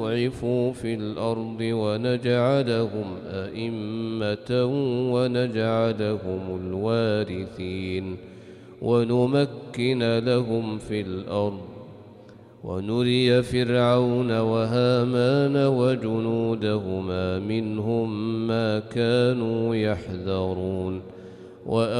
يستضعفوا في الأرض ونجعلهم أئمة ونجعلهم الوارثين ونمكن لهم في الأرض ونري فرعون وهامان وجنودهما منهم ما كانوا يحذرون